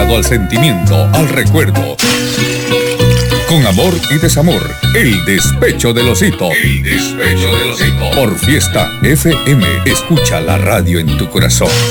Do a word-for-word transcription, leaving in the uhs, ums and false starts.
dedicado al sentimiento, al recuerdo. Con amor y desamor, el despecho del osito. El despecho del osito. Por Fiesta F M, escucha la radio en tu corazón.